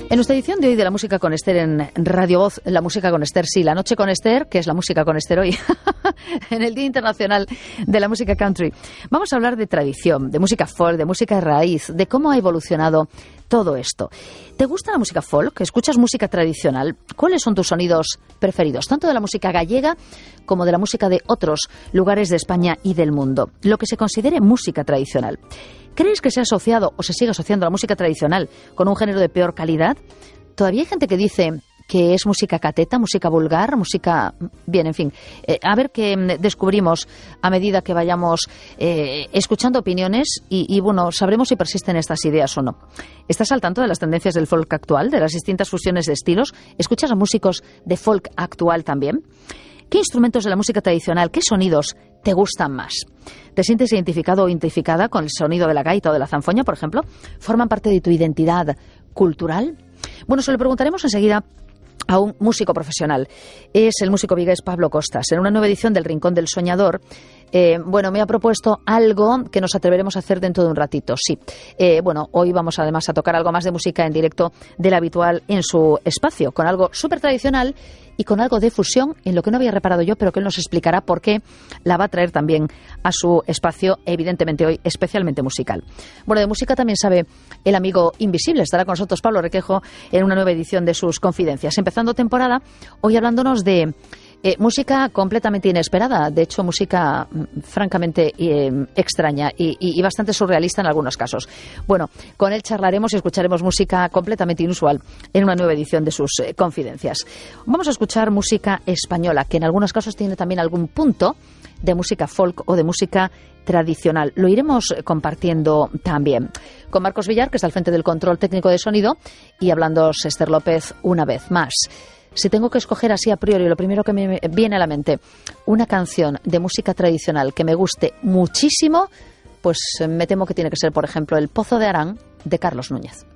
En nuestra edición de hoy de La Música con Esther en Radio Voz, La Música con Esther, sí, la noche con Esther, que es La Música con Esther hoy, en el Día Internacional de la Música Country, vamos a hablar de tradición, de música folk, de música de raíz, de cómo ha evolucionado todo esto. ¿Te gusta la música folk? ¿Escuchas música tradicional? ¿Cuáles son tus sonidos preferidos? Tanto de la música gallega como de la música de otros lugares de España y del mundo. Lo que se considere música tradicional. ¿Crees que se ha asociado o se sigue asociando la música tradicional con un género de peor calidad? Todavía hay gente que dice que es música cateta, música vulgar, música... Bien, en fin, a ver qué descubrimos a medida que vayamos escuchando opiniones y, bueno, sabremos si persisten estas ideas o no. ¿Estás al tanto de las tendencias del folk actual, de las distintas fusiones de estilos? ¿Escuchas a músicos de folk actual también? ¿Qué instrumentos de la música tradicional, qué sonidos te gustan más? ¿Te sientes identificado o identificada con el sonido de la gaita o de la zanfoña, por ejemplo? ¿Forman parte de tu identidad cultural? Bueno, se lo preguntaremos enseguida a un músico profesional. Es el músico vigués Pablo Costas. En una nueva edición del Rincón del Soñador, me ha propuesto algo que nos atreveremos a hacer dentro de un ratito, sí. Hoy vamos además a tocar algo más de música en directo del habitual en su espacio, con algo súper tradicional y con algo de fusión en lo que no había reparado yo, pero que él nos explicará por qué la va a traer también a su espacio, evidentemente hoy especialmente musical. Bueno, de música también sabe el amigo invisible. Estará con nosotros Pablo Requejo en una nueva edición de sus Confidencias. Empezando temporada, hoy hablándonos de música completamente inesperada, de hecho música francamente extraña y bastante surrealista en algunos casos. Bueno, con él charlaremos y escucharemos música completamente inusual en una nueva edición de sus Confidencias. Vamos a escuchar música española, que en algunos casos tiene también algún punto de música folk o de música tradicional. Lo iremos compartiendo también con Marcos Villar, que está al frente del control técnico de sonido, y hablando Esther López una vez más. Si tengo que escoger así a priori, lo primero que me viene a la mente, una canción de música tradicional que me guste muchísimo, pues me temo que tiene que ser, por ejemplo, El Pozo de Arán, de Carlos Núñez.